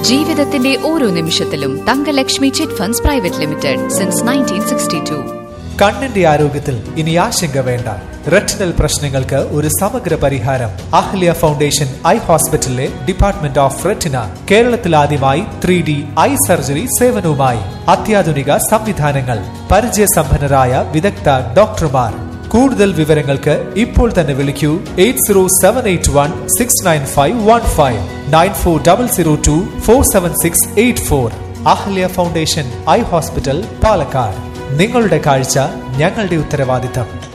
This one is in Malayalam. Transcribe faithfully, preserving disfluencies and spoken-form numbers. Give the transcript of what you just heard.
ജീവിതത്തിന്റെ ഓരോ നിമിഷത്തിലും Thankalakshmi chit funds private limited since nineteen sixty to. കണ്ണിന്റെ ആരോഗ്യത്തിൽ ഇനി ആശങ്ക വേണ്ട. റെറ്റിനൽ പ്രശ്നങ്ങൾക്ക് ഒരു സമഗ്ര പരിഹാരം. അഹ്ല്യ ഫൗണ്ടേഷൻ ഐ ഹോസ്പിറ്റലിലെ ഡിപ്പാർട്ട്മെന്റ് ഓഫ് റെറ്റിന കേരളത്തിൽ ആദ്യമായി ത്രീ ഡി ഐ സർജറി സേവനവുമായി. അത്യാധുനിക സംവിധാനങ്ങൾ, പരിചയസമ്പന്നരായ വിദഗ്ധ ഡോക്ടർമാർ. കൂടുതൽ വിവരങ്ങൾക്ക് ഇപ്പോൾ തന്നെ വിളിക്കൂ eight zero seven eight one six nine five one five nine four double zero to four seven six eight four. Ahalia foundation eye hospital, Palakkad. നിങ്ങളുടെ കാഴ്ച ഞങ്ങളുടെ ഉത്തരവാദിത്തം.